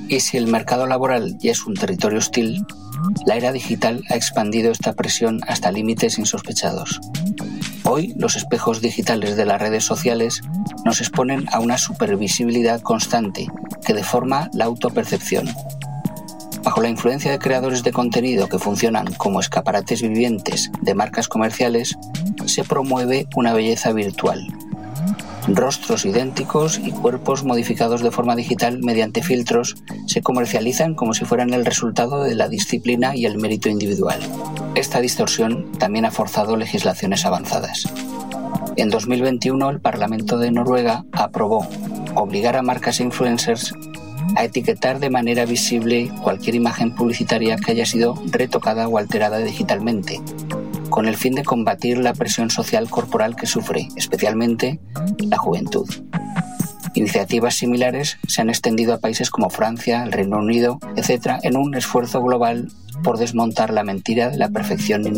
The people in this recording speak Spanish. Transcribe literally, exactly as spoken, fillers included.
Y si el mercado laboral ya es un territorio hostil, la era digital ha expandido esta presión hasta límites insospechados. Hoy, los espejos digitales de las redes sociales nos exponen a una supervisibilidad constante que deforma la autopercepción. Bajo la influencia de creadores de contenido que funcionan como escaparates vivientes de marcas comerciales, se promueve una belleza virtual. Rostros idénticos y cuerpos modificados de forma digital mediante filtros se comercializan como si fueran el resultado de la disciplina y el mérito individual. Esta distorsión también ha forzado legislaciones avanzadas. En dos mil veintiuno, el Parlamento de Noruega aprobó obligar a marcas e influencers a etiquetar de manera visible cualquier imagen publicitaria que haya sido retocada o alterada digitalmente, con el fin de combatir la presión social corporal que sufre, especialmente la juventud. Iniciativas similares se han extendido a países como Francia, el Reino Unido, etcétera, en un esfuerzo global por desmontar la mentira de la perfección